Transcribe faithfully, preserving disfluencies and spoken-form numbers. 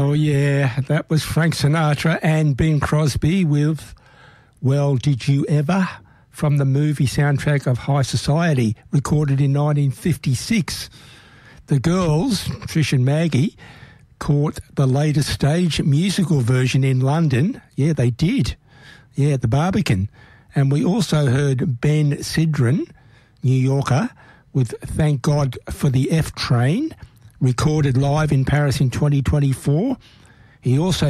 Oh, yeah, that was Frank Sinatra and Bing Crosby with Well, Did You Ever? From the movie soundtrack of High Society, recorded in nineteen fifty-six. The girls, Trish and Maggie, caught the latest stage musical version in London. Yeah, they did. Yeah, at the Barbican. And we also heard Ben Sidran, New Yorker, with Thank God for the F Train, recorded live in Paris in twenty twenty-four. He also